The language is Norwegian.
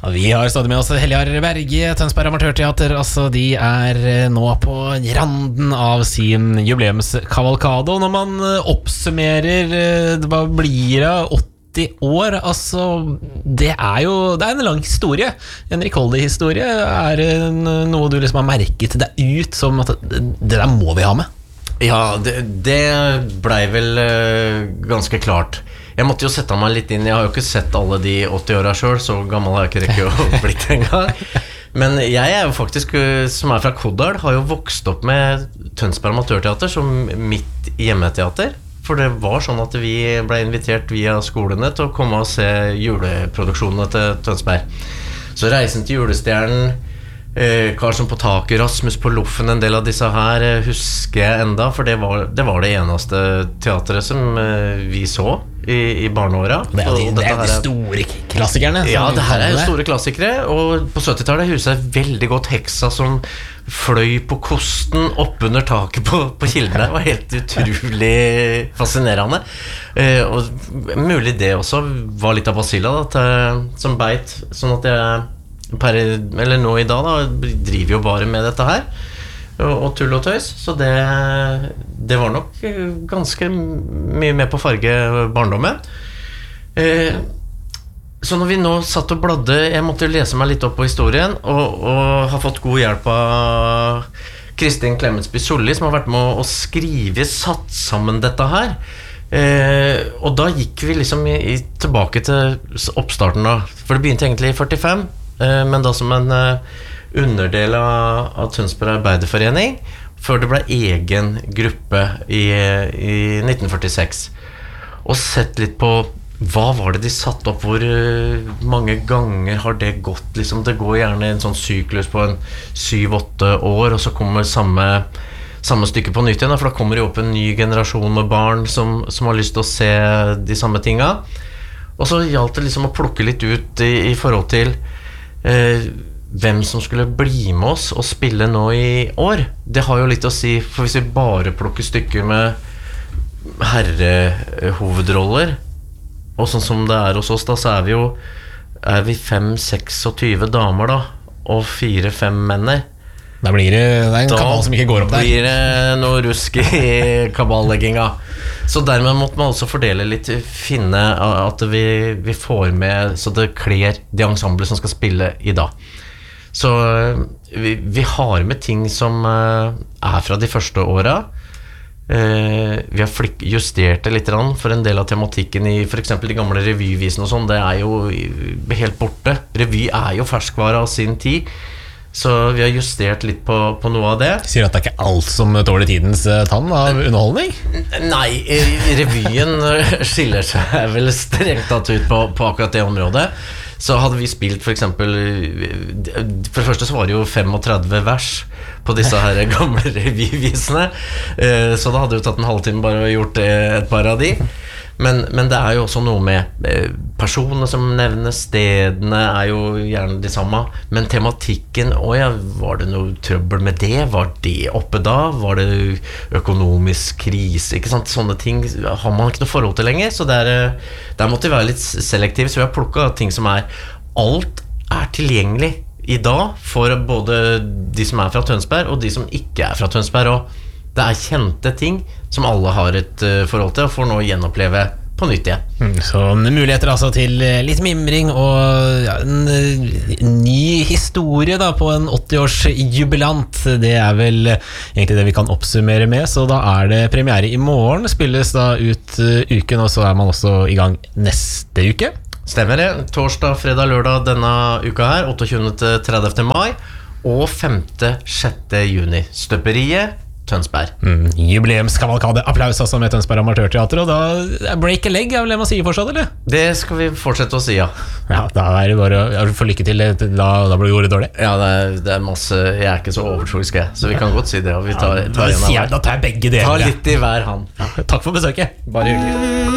Vi har stadig med oss Heljar Berge, Tønsberg Amatørteater. Altså, de nå på randen av sin jubileumskavalkade. Og når man oppsummerer, hva blir det, 80 år, altså, det er en lang historie. En rikholdig historie. Er det noe du liksom har merket deg ut som at det der må vi ha med? Ja, det ble vel ganske klart. Jeg måtte jo sette meg litt inn. Jeg har jo ikke sett alle de 80 årene selv, så gammel har jeg ikke rekket å blitt en gang. Men jeg jo faktisk, som fra Koddal, har jo vokst opp med Tønsberg Amatørteater som mitt hjemmeteater. For det var sånn at vi ble invitert via skolene til å komme og se juleproduksjonene til Tønsberg. Så Reisen til julestjernen, Karlsson på taket, Rasmus på Loffen, en del av disse her husker jeg enda, for det var det eneste teateret som vi så i barneåra. Det de store klassikerne. Ja, det her jo store klassikere. Og på 70-tallet huset veldig godt Heksa som fløy på kosten opp under taket på Kilden. Det var helt utrolig fascinerende. Og mulig det også var litt av Basilla da, som beit, sånn at jeg eller nå i dag da, driver jo bare med dette her og tull og tøys, så det var nok ganske mye med på farge barndommen. Så når vi nå satt og bladde, jeg måtte lese meg litt opp på historien og har fått god hjelp av Kristin Klemetsby Solli, som har vært med å skrive, satt sammen dette her. Og da gikk vi liksom tilbake til oppstarten da, for det begynte egentlig i 45, men da som en underdel av Tønsberg Arbeiderforening, før det ble egen gruppe i 1946. Og sett litt på hva var det de satt opp, hvor mange ganger har det gått, liksom det går gjerne en sånn syklus på en 7-8 år, og så kommer samme stykke på nytt igjen, for da kommer det opp en ny generasjon med barn som har lyst til å se de samme tinga. Og så gjaldt det liksom å plukke litt ut i forhold til hvem som skulle bli med oss og spille nå i år. Det har jo litt å si, for hvis vi bare plukker stykker med herrehovedroller, og sånn som det hos oss da, så vi 5-26 damer da, og 4-5 menner. Da blir det en kabal som ikke går opp der. Da blir det noe rusk i kaballegginga. Så dermed måtte man også fordele litt, finne at vi får med, så det kler de ensembler som skal spille i dag. Så vi har med ting som fra de første åra. Vi har justert det litt for en del av tematikken i for eksempel de gamle revyvisene og sånn, det jo helt borte. Revy jo ferskvare av sin tid. Så vi har justert litt på noe av det. Sier at det ikke alt som tåler tidens tann av underholdning? Nei, revyen skiller seg vel strengt tatt ut på akkurat det området. Så hadde vi spilt for eksempel, for det første så var det jo 35 vers på disse her gamle revyvisene, så da hadde det jo tatt en halvtime bare å gjort et par av de. Men det jo også noe med personene som nevnes, stedene jo gjerne de samme, men tematikken, var det noe trøbbel med det? Var det oppe da? Var det økonomisk krise? Ikke sant? Sånne ting har man ikke noe forhold til lenger, så der måtte vi være litt selektive, så vi har plukket ting som alt tilgjengelig i dag for både de som fra Tønsberg og de som ikke fra Tønsberg, og det kjente ting som alle har et forhold til og får nå gjenoppleve på nytt igjen. Så muligheter altså til litt mimring og en ny historie da på en 80-års jubilant. Det vel egentlig det vi kan oppsummere med, så da det premiere i morgen, spilles da ut uken, og så man også i gang neste uke. Stemmer det. Torsdag, fredag, lørdag denne uka her, 28. til 30. mai og 5.-6. juni. Støperiet Tønsberg. Jubileumskavalkade. Applaus altså med Tønsberg Amatørteater. Og da break a leg, vel det man sier fortsatt, eller? Det skal vi fortsette å si, ja. Ja, da det bare å få lykke til. Da blir ordet dårlig. Ja, det masse. Jeg ikke så overtroisk, så vi kan godt si det. Og vi tar da tar jeg begge deler. Ta litt i hver hand. Ja, takk for besøket. Bare hyggelig.